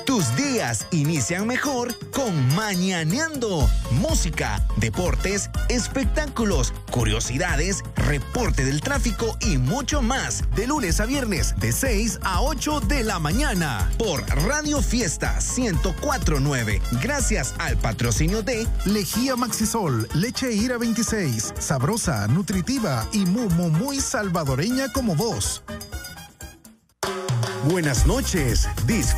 Tus días inician mejor con Mañaneando. Música, deportes, espectáculos, curiosidades, reporte del tráfico y mucho más. De lunes a viernes, de 6 a 8 de la mañana. Por Radio Fiesta 104.9. Gracias al patrocinio de Lejía Maxisol, leche Ira 26. Sabrosa, nutritiva y muy salvadoreña como vos. Buenas noches.